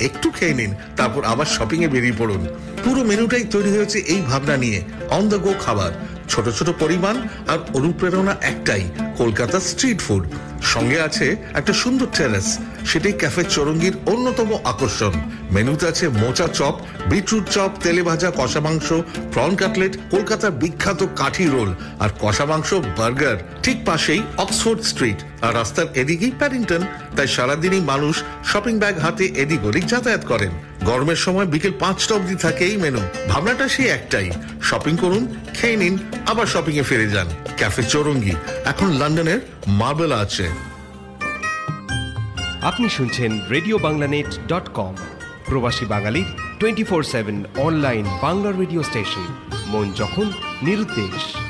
একটু খেয়ে নিন, তারপর আবার শপিং এ বেরিয়ে পড়ুন। পুরো মেনুটাই তৈরি হয়েছে এই ভাবনা নিয়ে, অন দ্য গো খাবার, ছোট ছোট পরিমাণ আর অনুপ্রেরণা একটাই, কলকাতা স্ট্রিট ফুড। সঙ্গে আছে একটা সুন্দর টেরেস, সেটাই ক্যাফে চৌরঙ্গির অন্যতম আকর্ষণ। মেনুতে আছে মোচা চপ, বিটরুট চপ, তেলে ভাজা কষা মাংস, প্রন কাটলেট, কলকাতার বিখ্যাত কাঠি রোল আর কষা মাংস বার্গার। ঠিক পাশেই অক্সফোর্ড স্ট্রিট, আর রাস্তার এদিকেই প্যাডিংটন। তাই সারাদিনই মানুষ শপিং ব্যাগ হাতে এদিক ওদিক যাতায়াত করেন। গরমের সময় বিকেল 5টা অবধি থাকে এই মেনু। ভাবনাটা সেই একটাই, শপিং করুন, খেয়ে নিন, আবার শপিং এ ফিরে যান। ক্যাফে চৌরঙ্গি এখন লন্ডনের মার্বেল আছে। আপনি শুনছেন RadioBanglaNet.com, প্রবাসী বাঙালির 24/7 অনলাইন বাংলা রেডিও স্টেশন, মন যখন নিরুদ্দেশ।